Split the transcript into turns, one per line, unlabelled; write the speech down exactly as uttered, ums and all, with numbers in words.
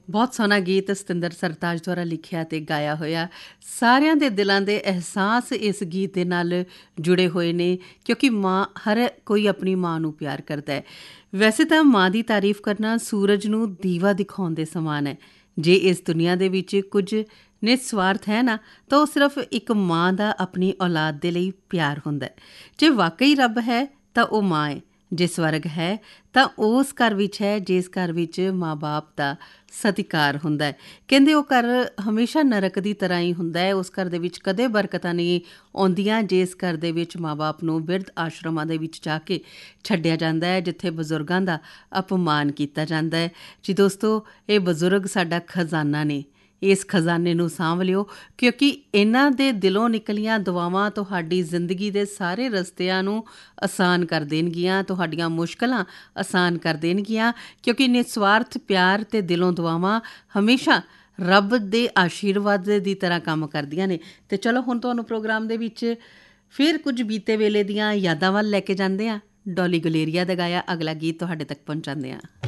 ਬਹੁਤ ਸੋਹਣਾ ਗੀਤ ਸਤਿੰਦਰ ਸਰਤਾਜ ਦੁਆਰਾ ਲਿਖਿਆ ਅਤੇ ਗਾਇਆ ਹੋਇਆ। ਸਾਰਿਆਂ ਦੇ ਦਿਲਾਂ ਦੇ ਅਹਿਸਾਸ ਇਸ ਗੀਤ ਦੇ ਨਾਲ ਜੁੜੇ ਹੋਏ ਨੇ, ਕਿਉਂਕਿ ਮਾਂ, ਹਰ ਕੋਈ ਆਪਣੀ ਮਾਂ ਨੂੰ ਪਿਆਰ ਕਰਦਾ ਹੈ। ਵੈਸੇ ਤਾਂ ਮਾਂ ਦੀ ਤਾਰੀਫ ਕਰਨਾ ਸੂਰਜ ਨੂੰ ਦੀਵਾ ਦਿਖਾਉਣ ਦੇ ਸਮਾਨ ਹੈ। ਜੇ ਇਸ ਦੁਨੀਆ ਦੇ ਵਿੱਚ ਕੁਝ ਨਿਸਵਾਰਥ ਹੈ ਨਾ, ਤਾਂ ਉਹ ਸਿਰਫ ਇੱਕ ਮਾਂ ਦਾ ਆਪਣੀ ਔਲਾਦ ਦੇ ਲਈ ਪਿਆਰ ਹੁੰਦਾ ਹੈ। ਜੇ ਵਾਕਈ ਰੱਬ ਹੈ ਤਾਂ ਉਹ ਮਾਂ ਹੈ, ਜੇ ਸਵਰਗ ਹੈ ਤਾਂ ਉਸ ਘਰ ਵਿੱਚ ਹੈ ਜਿਸ ਘਰ ਵਿੱਚ ਮਾਂ ਬਾਪ ਦਾ ਸਤਿਕਾਰ ਹੁੰਦਾ ਹੈ। ਕਹਿੰਦੇ ਉਹ ਘਰ ਹਮੇਸ਼ਾ ਨਰਕ ਦੀ ਤਰ੍ਹਾਂ ਹੀ ਹੁੰਦਾ ਹੈ। ਉਸ ਘਰ ਦੇ ਵਿੱਚ ਕਦੇ ਬਰਕਤਾਂ ਨਹੀਂ ਆਉਂਦੀਆਂ ਜਿਸ ਘਰ ਦੇ ਵਿੱਚ ਮਾਂ ਬਾਪ ਨੂੰ ਬਿਰਧ ਆਸ਼ਰਮਾਂ ਦੇ ਵਿੱਚ ਜਾ ਕੇ ਛੱਡਿਆ ਜਾਂਦਾ ਹੈ, ਜਿੱਥੇ ਬਜ਼ੁਰਗਾਂ ਦਾ ਅਪਮਾਨ ਕੀਤਾ ਜਾਂਦਾ ਹੈ। ਜੀ ਦੋਸਤੋ, ਇਹ ਬਜ਼ੁਰਗ ਸਾਡਾ ਖਜ਼ਾਨਾ ਨੇ। ਇਸ ਖਜ਼ਾਨੇ ਨੂੰ ਸਾਂਭ ਲਿਓ, ਕਿਉਂਕਿ ਇਹਨਾਂ ਦੇ ਦਿਲੋਂ ਨਿਕਲੀਆਂ ਦੁਆਵਾਂ ਤੁਹਾਡੀ ਜ਼ਿੰਦਗੀ ਦੇ ਸਾਰੇ ਰਸਤਿਆਂ ਨੂੰ ਆਸਾਨ ਕਰ ਦੇਣਗੀਆਂ, ਤੁਹਾਡੀਆਂ ਮੁਸ਼ਕਲਾਂ ਆਸਾਨ ਕਰ ਦੇਣਗੀਆਂ, ਕਿਉਂਕਿ ਨਿਸਵਾਰਥ ਪਿਆਰ ਅਤੇ ਦਿਲੋਂ ਦੁਆਵਾਂ ਹਮੇਸ਼ਾ ਰੱਬ ਦੇ ਆਸ਼ੀਰਵਾਦ ਦੀ ਤਰ੍ਹਾਂ ਕੰਮ ਕਰਦੀਆਂ ਨੇ। ਅਤੇ ਚਲੋ ਹੁਣ ਤੁਹਾਨੂੰ ਪ੍ਰੋਗਰਾਮ ਦੇ ਵਿੱਚ ਫਿਰ ਕੁਝ ਬੀਤੇ ਵੇਲੇ ਦੀਆਂ ਯਾਦਾਂ ਵੱਲ ਲੈ ਕੇ ਜਾਂਦੇ ਹਾਂ। ਡੋਲੀ ਗਲੇਰੀਆ ਦਾ ਗਾਇਆ ਅਗਲਾ ਗੀਤ ਤੁਹਾਡੇ ਤੱਕ ਪਹੁੰਚਾਉਂਦੇ ਹਾਂ।